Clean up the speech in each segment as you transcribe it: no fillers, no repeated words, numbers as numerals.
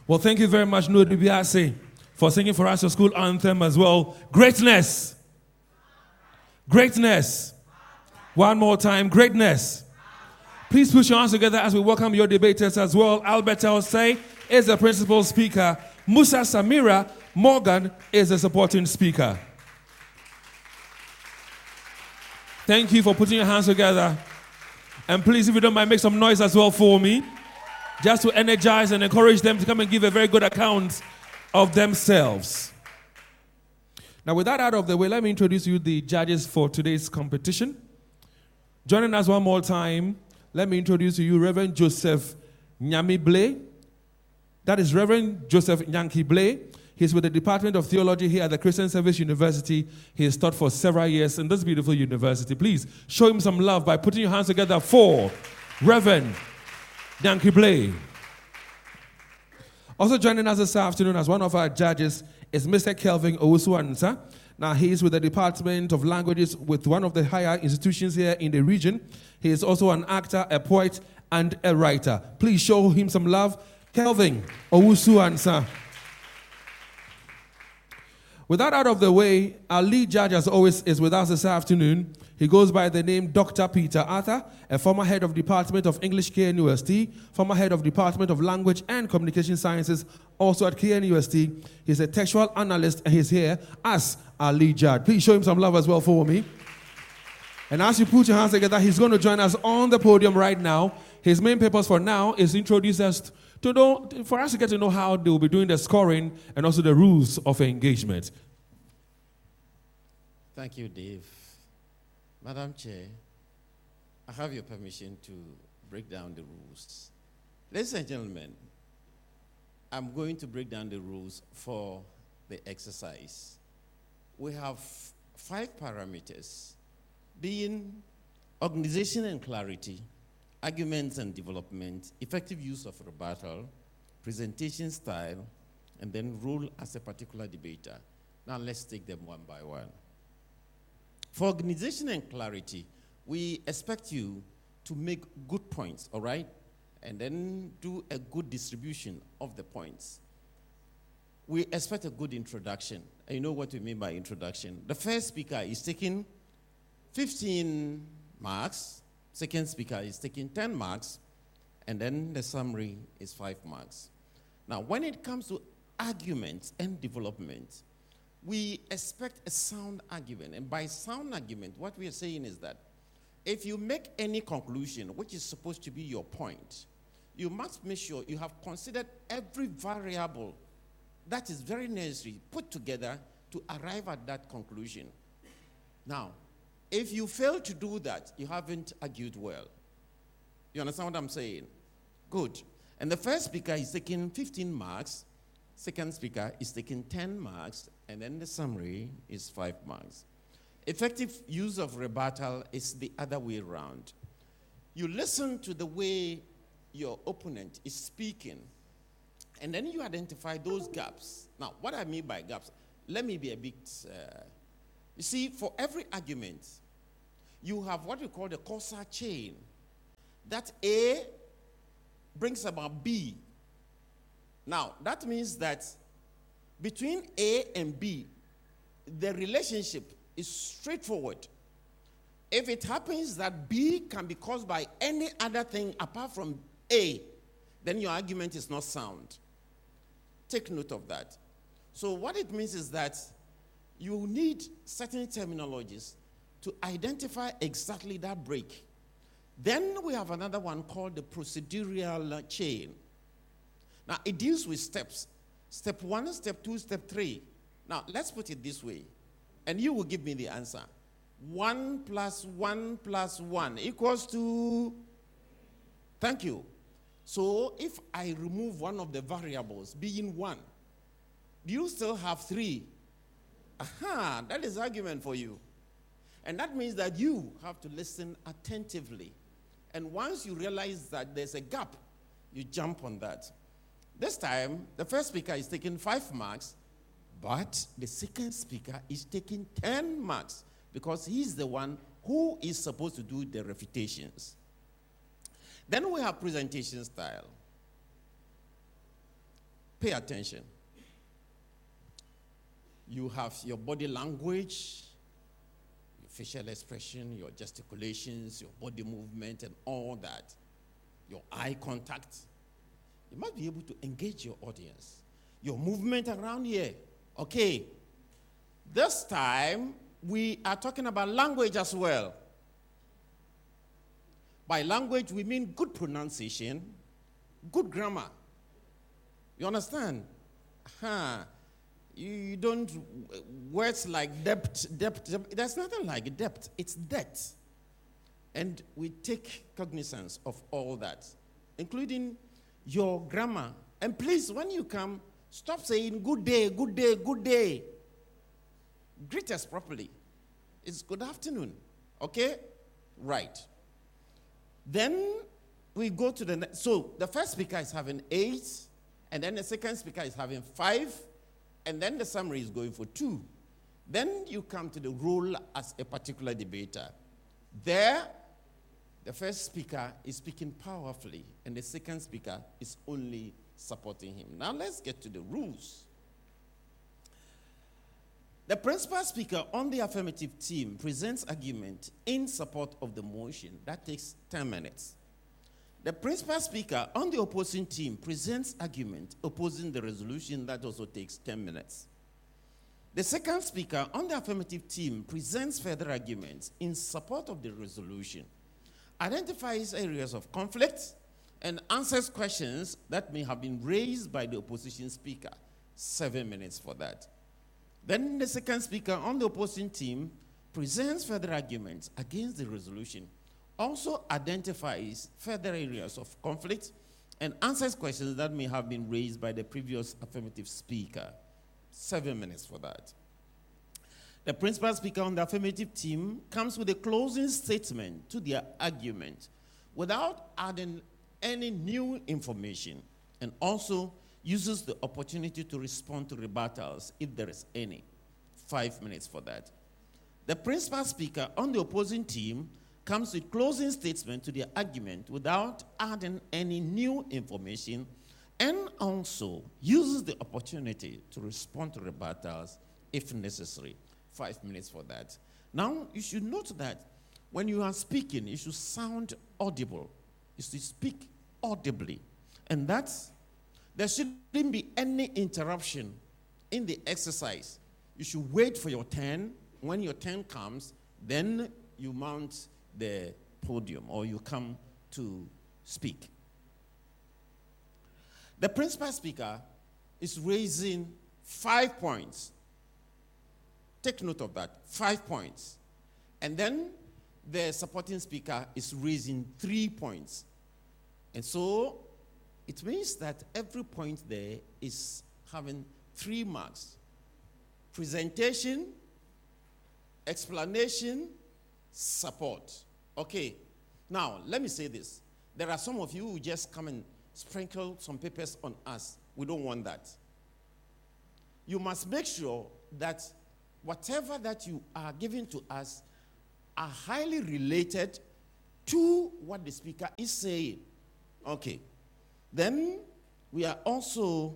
Well, thank you very much, Nudu Biase, for singing for us your school anthem as well. Greatness. Greatness. One more time, greatness. Please put your hands together as we welcome your debaters as well. Albert Elsay is the principal speaker. Musa Samira Morgan is the supporting speaker. Thank you for putting your hands together. And please, if you don't mind, make some noise as well for me, just to energize and encourage them to come and give a very good account of themselves. Now, with that out of the way, let me introduce you the judges for today's competition. Joining us one more time, let me introduce to you Reverend Joseph Nyami Blay. That is Reverend Joseph Nyanki Blay. He's with the Department of Theology here at the Christian Service University. He has taught for several years in this beautiful university. Please show him some love by putting your hands together for Reverend Nyanki Blay. Also joining us this afternoon as one of our judges is Mr. Kelvin Owusu-Ansah. Now, he is with the Department of Languages with one of the higher institutions here in the region. He is also an actor, a poet, and a writer. Please show him some love. Kelvin Owusu-Ansah. With that out of the way, our lead judge, as always, is with us this afternoon. He goes by the name Dr. Peter Arthur, a former head of Department of English KNUST, former head of Department of Language and Communication Sciences, also at KNUST. He's a textual analyst, and he's here as our lead judge. Please show him some love as well for me. And as you put your hands together, he's going to join us on the podium right now. His main purpose for now is to introduce us for us to get to know how they will be doing the scoring and also the rules of engagement. Thank you, Dave. Madam Chair, I have your permission to break down the rules. Ladies and gentlemen, I'm going to break down the rules for the exercise. We have 5 parameters, being organization and clarity, arguments and development, effective use of rebuttal, presentation style, and then role as a particular debater. Now let's take them one by one. For organization and clarity, we expect you to make good points, all right? And then do a good distribution of the points. We expect a good introduction. And you know what we mean by introduction. The first speaker is taking 15 marks. Second speaker is taking 10 marks. And then the summary is 5 marks. Now, when it comes to arguments and development, we expect a sound argument. And by sound argument, what we are saying is that if you make any conclusion, which is supposed to be your point, you must make sure you have considered every variable that is very necessary, put together to arrive at that conclusion. Now, if you fail to do that, you haven't argued well. You understand what I'm saying? Good. And the first speaker is taking 15 marks. Second speaker is taking 10 marks. And then the summary is 5 marks. Effective use of rebuttal is the other way around. You listen to the way your opponent is speaking, and then you identify those gaps. Now, what I mean by gaps, let me be a bit, you see, for every argument, you have what we call the causal chain. That A brings about B. Now, that means that between A and B, the relationship is straightforward. If it happens that B can be caused by any other thing apart from A, then your argument is not sound. Take note of that. So what it means is that you need certain terminologies to identify exactly that break. Then we have another one called the procedural chain. Now, it deals with steps. Step 1, step 2, step 3. Now, let's put it this way, and you will give me the answer. 1 plus 1 plus 1 equals to... Thank you. So, if I remove one of the variables, being 1, do you still have 3? Aha, that is argument for you. And that means that you have to listen attentively. And once you realize that there's a gap, you jump on that. This time, the first speaker is taking 5 marks, but the second speaker is taking 10 marks because he's the one who is supposed to do the refutations. Then we have presentation style. pay attention. You have your body language, your facial expression, your gesticulations, your body movement, and all that. Your eye contact. You must be able to engage your audience. Your movement around here. Okay. This time, we are talking about language as well. By language, we mean good pronunciation, good grammar. You understand? You don't, words like depth. There's nothing like depth. It's depth. And we take cognizance of all that, including your grammar. And please, when you come, stop saying good day, good day, good day. Greet us properly. It's good afternoon. Okay? Right. Then we go to the next. So the first speaker is having 8, and then the second speaker is having 5, and then the summary is going for 2. Then you come to the role as a particular debater. There, the first speaker is speaking powerfully, and the second speaker is only supporting him. Now let's get to the rules. The principal speaker on the affirmative team presents argument in support of the motion. That takes 10 minutes. The principal speaker on the opposing team presents argument opposing the resolution. That also takes 10 minutes. The second speaker on the affirmative team presents further arguments in support of the resolution, identifies areas of conflict, and answers questions that may have been raised by the opposition speaker. 7 minutes for that. Then the second speaker on the opposing team presents further arguments against the resolution, also identifies further areas of conflict, and answers questions that may have been raised by the previous affirmative speaker. 7 minutes for that. The principal speaker on the affirmative team comes with a closing statement to their argument without adding any new information, and also uses the opportunity to respond to rebuttals if there is any. 5 minutes for that. The principal speaker on the opposing team comes with closing statement to the argument without adding any new information, and also uses the opportunity to respond to rebuttals if necessary. 5 minutes for that. Now, you should note that when you are speaking, you should sound audible. You should speak audibly. And there shouldn't be any interruption in the exercise. You should wait for your turn. When your turn comes, then you mount the podium or you come to speak. The principal speaker is raising 5 points. Take note of that, 5 points. And then the supporting speaker is raising 3 points. And so it means that every point there is having 3 marks. Presentation, explanation, support. Okay. Now, let me say this. There are some of you who just come and sprinkle some papers on us. We don't want that. You must make sure that whatever that you are giving to us are highly related to what the speaker is saying. Okay. Then we also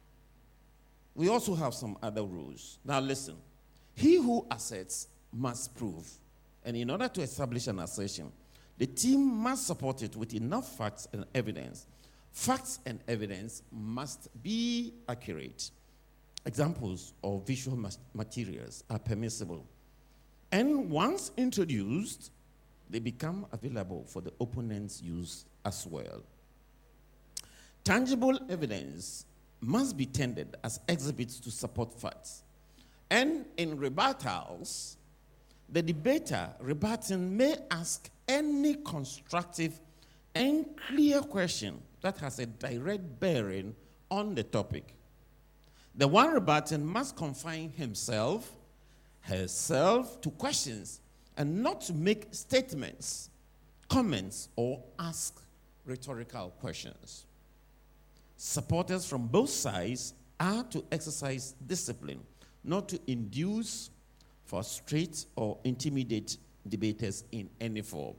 have some other rules. Now listen. He who asserts must prove. And in order to establish an assertion, the team must support it with enough facts and evidence. Facts and evidence must be accurate. Examples of visual materials are permissible. And once introduced, they become available for the opponent's use as well. Tangible evidence must be tendered as exhibits to support facts. And in rebuttals, the debater rebutting may ask any constructive and clear question that has a direct bearing on the topic. The one rebutting must confine himself, herself to questions and not to make statements, comments, or ask rhetorical questions. Supporters from both sides are to exercise discipline, not to induce, frustrate, or intimidate debaters in any form.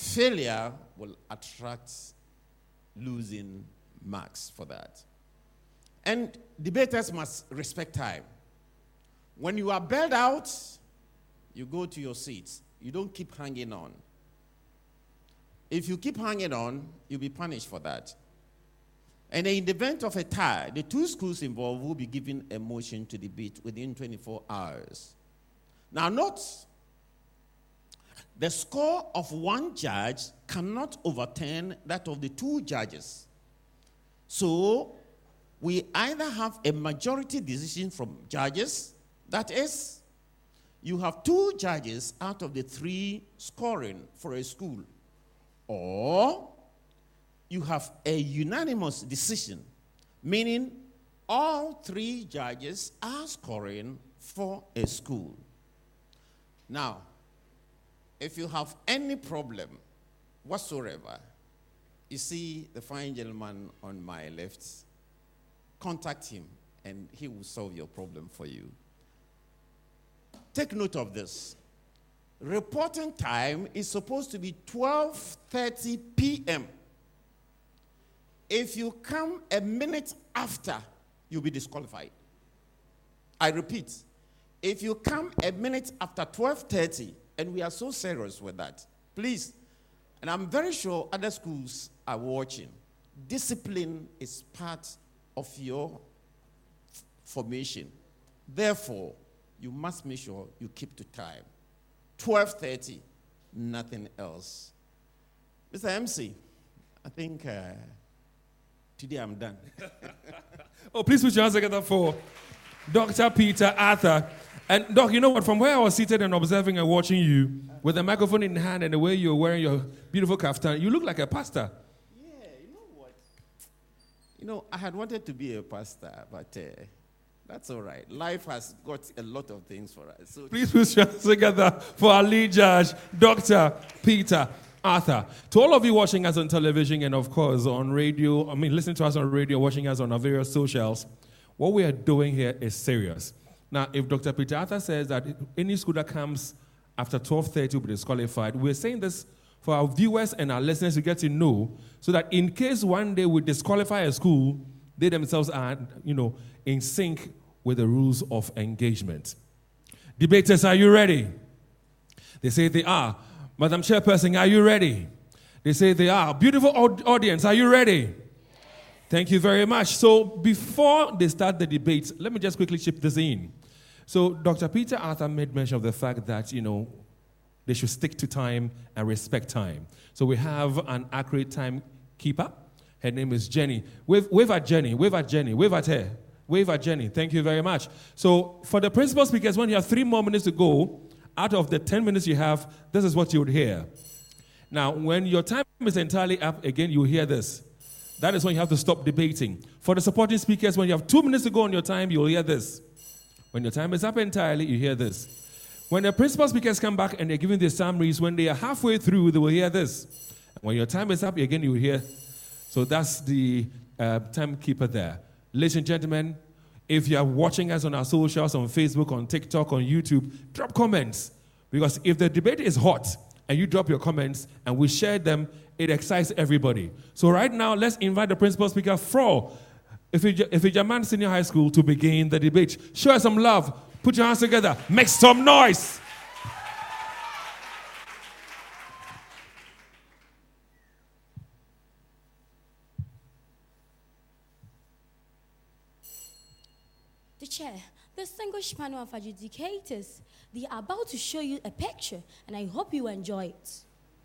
Failure will attract losing marks for that. And debaters must respect time. When you are bailed out, you go to your seats. You don't keep hanging on. If you keep hanging on, you'll be punished for that. And in the event of a tie, the two schools involved will be given a motion to debate within 24 hours. Now note, the score of one judge cannot overturn that of the two judges. So, we either have a majority decision from judges, that is, you have two judges out of the three scoring for a school, or you have a unanimous decision, meaning all three judges are scoring for a school. Now, if you have any problem whatsoever, you see the fine gentleman on my left, contact him and he will solve your problem for you. Take note of this. Reporting time is supposed to be 12:30 p.m. If you come a minute after, you'll be disqualified. I repeat, if you come a minute after 12:30, and we are so serious with that, please, and I'm very sure other schools are watching, discipline is part of your formation. Therefore, you must make sure you keep to time. 12:30, nothing else. Mr. MC, I think today I'm done. Oh, please put your hands together for Dr. Peter Arthur. And Doc, you know what? From where I was seated and observing and watching you, with a microphone in hand and the way you're wearing your beautiful kaftan, you look like a pastor. Yeah, you know what? You know, I had wanted to be a pastor, but that's all right. Life has got a lot of things for us. So please put your hands together for our lead judge, Dr. Peter Arthur. To all of you watching us on television and, of course, on radio, listening to us on radio, watching us on our various socials, what we are doing here is serious. Now, if Dr. Peter Arthur says that any school that comes after 12:30 will be disqualified, we're saying this for our viewers and our listeners to get to know, so that in case one day we disqualify a school, they themselves are, in sync with the rules of engagement. Debaters, are you ready? They say they are. Madam Chairperson, are you ready? They say they are. Beautiful audience, are you ready? Thank you very much. So before they start the debate, let me just quickly chip this in. So Dr. Peter Arthur made mention of the fact that, they should stick to time and respect time. So we have an accurate timekeeper. Her name is Jenny. Wave at Jenny. Wave at Jenny. Wave at her. Wave at Jenny. Thank you very much. So for the principal speakers, when you have 3 more minutes to go, out of the 10 minutes you have, this is what you would hear. Now, when your time is entirely up, again, you will hear this. That is when you have to stop debating. For the supporting speakers, when you have 2 minutes to go on your time, you will hear this. When your time is up entirely, you hear this. When the principal speakers come back and they're giving their summaries, when they are halfway through, they will hear this. When your time is up, again, you will hear. So that's the timekeeper there. Ladies and gentlemen, if you are watching us on our socials, on Facebook, on TikTok, on YouTube, drop comments. Because if the debate is hot and you drop your comments and we share them, it excites everybody. So right now, let's invite the principal speaker for Ifijaman Senior High School to begin the debate. Show us some love. Put your hands together. Make some noise. The chair, the distinguished panel of adjudicators, they are about to show you a picture, and I hope you enjoy it.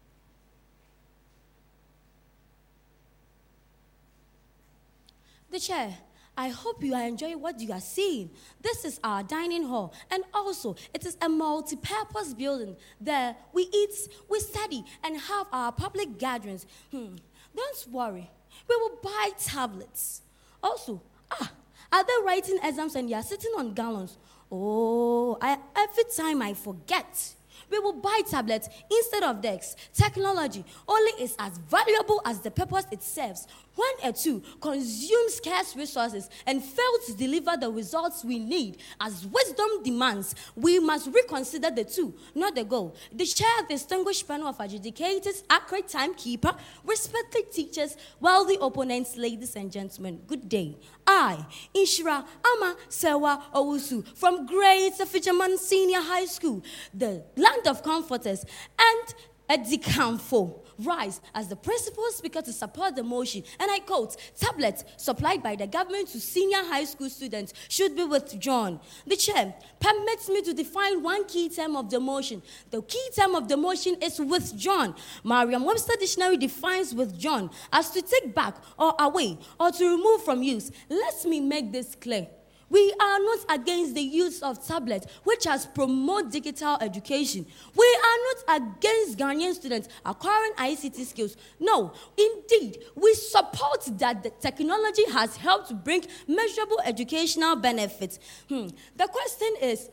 The chair, I hope you are enjoying what you are seeing. This is our dining hall, and also it is a multi-purpose building. There we eat, we study, and have our public gatherings. Don't worry, we will buy tablets. Also, are they writing exams and you are sitting on gallons? Oh, every time I forget. We will buy tablets instead of desks. Technology only is as valuable as the purpose it serves. When a tool consumes scarce resources and fails to deliver the results we need as wisdom demands, we must reconsider the tool, not the goal. The chair, distinguished panel of adjudicators, accurate timekeeper, respected teachers, wealthy opponents, ladies and gentlemen, good day. I, Inshira Ama Sewa Owusu, from Greater Fijaman Senior High School, the land of comforters, and Edikamfo, rise as the principal speaker to support the motion. And I quote, tablets supplied by the government to senior high school students should be withdrawn. The chair permits me to define one key term of the motion. The key term of the motion is withdrawn. Merriam-Webster Dictionary defines withdrawn as to take back or away or to remove from use. Let me make this clear. We are not against the use of tablets, which has promoted digital education. We are not against Ghanaian students acquiring ICT skills. No, indeed, we support that the technology has helped to bring measurable educational benefits. The question is,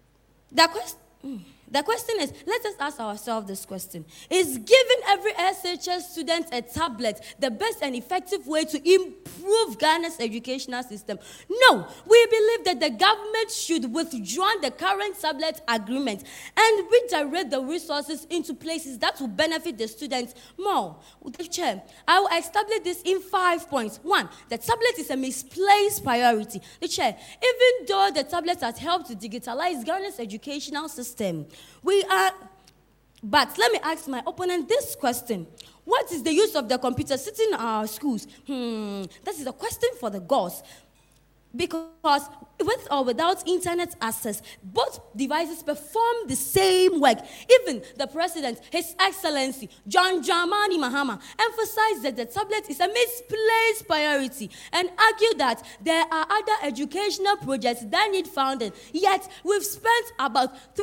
let us ask ourselves this question. Is giving every SHS student a tablet the best and effective way to improve Ghana's educational system? No, we believe that the government should withdraw the current tablet agreement and redirect the resources into places that will benefit the students more. The chair, I will establish this in 5 points. 1, the tablet is a misplaced priority. The chair, even though the tablet has helped to digitalize Ghana's educational system, but let me ask my opponent this question. What is the use of the computer sitting in our schools? That is a question for the gods. Because with or without internet access, both devices perform the same work. Even the president, His Excellency John Dramani Mahama, emphasized that the tablet is a misplaced priority and argued that there are other educational projects that need funding. Yet, we've spent about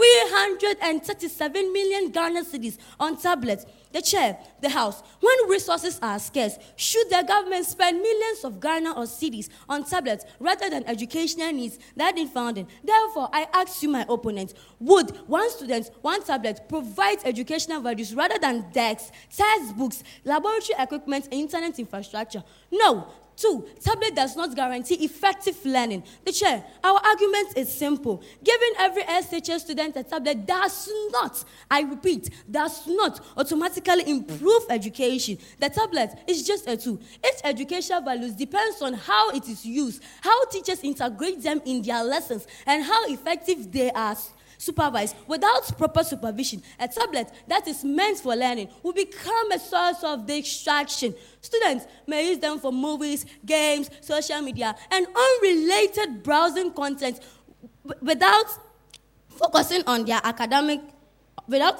337 million Ghana cedis on tablets. The chair, the House, when resources are scarce, should the government spend millions of Ghana or cedis on tablets rather than educational needs that need funding? Therefore, I ask you, my opponent, would one student, one tablet provide educational values rather than desks, textbooks, laboratory equipment, and internet infrastructure? No. 2, tablet does not guarantee effective learning. The chair, our argument is simple. Giving every SHS student a tablet does not, I repeat, does not automatically improve education. The tablet is just a tool. Its educational values depends on how it is used, how teachers integrate them in their lessons, and how effective they are supervised. Without proper supervision, a tablet that is meant for learning will become a source of distraction. Students may use them for movies, games, social media, and unrelated browsing content without focusing on their academic work.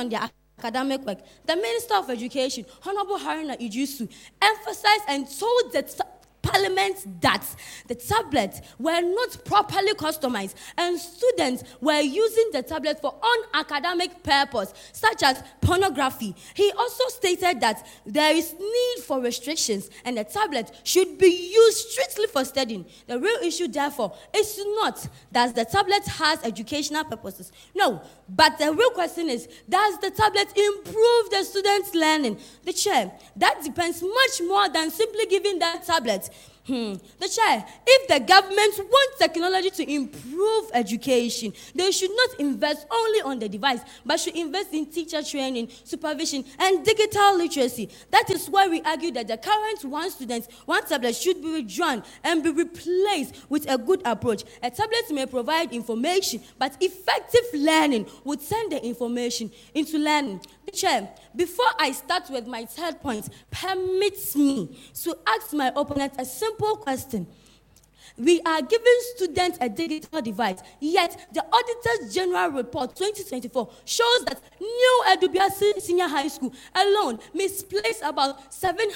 The Minister of Education, Honorable Haruna Ijusu, emphasized and told the Parliament that the tablets were not properly customized and students were using the tablet for unacademic purpose, such as pornography. He also stated that there is need for restrictions and the tablet should be used strictly for studying. The real issue, therefore, is not that the tablet has educational purposes. No, but the real question is, does the tablet improve the students' learning? The chair, that depends much more than simply giving that tablet. The chair, if the government wants technology to improve education, they should not invest only on the device, but should invest in teacher training, supervision, and digital literacy. That is why we argue that the current one student, one tablet should be withdrawn and be replaced with a good approach. A tablet may provide information, but effective learning would turn the information into learning. The chair, before I start with my 3rd point, permits me to ask my opponent a simple question. We are giving students a digital device, yet the Auditor General Report 2024 shows that New Edubiasi Senior High School alone misplaced about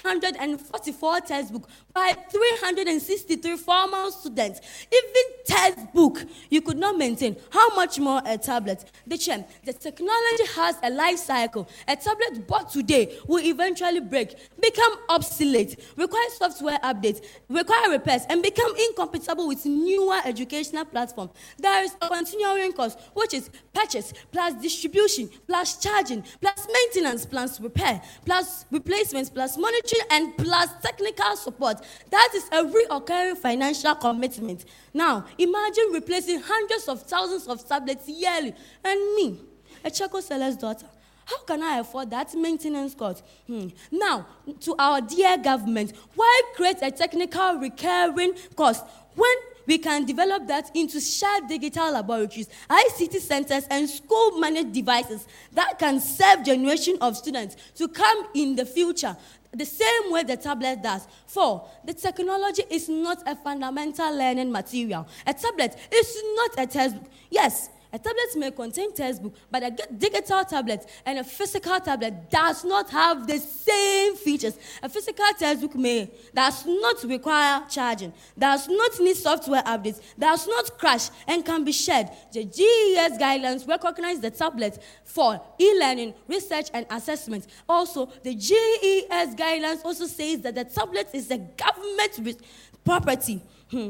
744 textbooks by 363 formal students. Even textbook you could not maintain. How much more a tablet? The chair, the technology has a life cycle. A tablet bought today will eventually break, become obsolete, require software updates, require repairs, and become incomplete compatible with newer educational platforms. There is a continuing cost, which is purchase, plus distribution, plus charging, plus maintenance, plus repair, plus replacements, plus monitoring, and plus technical support. That is a recurring financial commitment. Now, imagine replacing hundreds of thousands of tablets yearly. And me, a Checo seller's daughter, how can I afford that maintenance cost? Now, to our dear government, why create a technical recurring cost when we can develop that into shared digital laboratories, ICT centers, and school-managed devices that can serve generation of students to come in the future, the same way the tablet does? 4, the technology is not a fundamental learning material. A tablet is not a textbook. Yes, a tablet may contain textbook, but a digital tablet and a physical tablet does not have the same features. A physical textbook does not require charging, does not need software updates, does not crash, and can be shared. The GES guidelines recognize the tablet for e-learning, research, and assessment. Also, the GES guidelines also says that the tablet is a government property.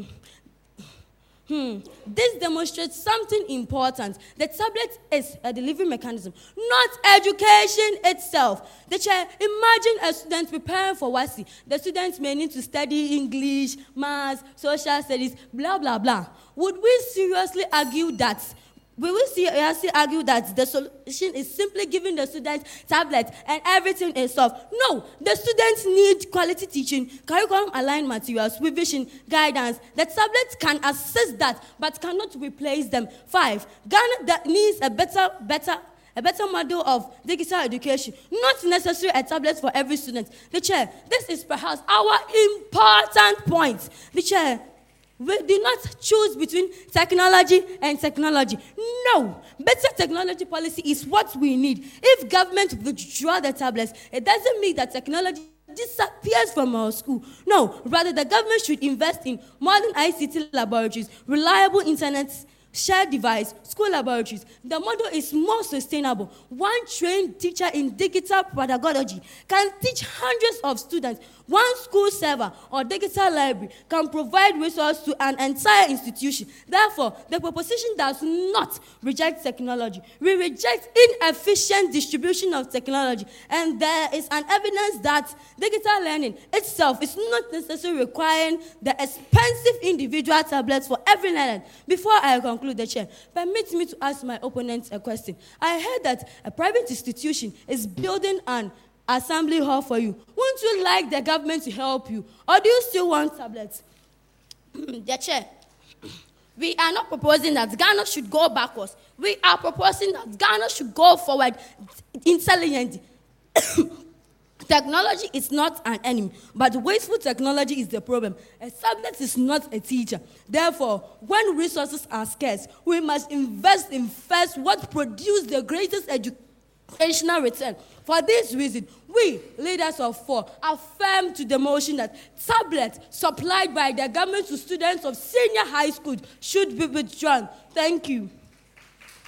This demonstrates something important. The tablet is a delivery mechanism, not education itself. The chair, imagine a student preparing for WASSCE. The students may need to study English, maths, social studies, blah, blah, blah. Would we seriously argue that the solution is simply giving the students tablet and everything is solved? No, the students need quality teaching, curriculum-aligned materials, revision, guidance. The tablets can assist that, but cannot replace them. 5, Ghana that needs a better model of digital education, not necessarily a tablet for every student. The chair, this is perhaps our important point. The chair, we do not choose between technology and technology. No, better technology policy is what we need. If government withdraw the tablets, it doesn't mean that technology disappears from our school. No, rather the government should invest in modern ICT laboratories, reliable internet, shared device, school laboratories. The model is more sustainable. One trained teacher in digital pedagogy can teach hundreds of students. One school server or digital library can provide resources to an entire institution. Therefore, the proposition does not reject technology. We reject inefficient distribution of technology. And there is an evidence that digital learning itself is not necessarily requiring the expensive individual tablets for every learner. Before I conclude, the chair, permit me to ask my opponent a question. I heard that a private institution is building an assembly hall for you. Wouldn't you like the government to help you? Or do you still want tablets? The chair, we are not proposing that Ghana should go backwards. We are proposing that Ghana should go forward intelligently. Technology is not an enemy, but wasteful technology is the problem. A subject is not a teacher. Therefore, when resources are scarce, we must invest in first what produces the greatest educational return. For this reason, we, leaders of 4, affirm to the motion that tablets supplied by the government to students of senior high school should be withdrawn. Thank you.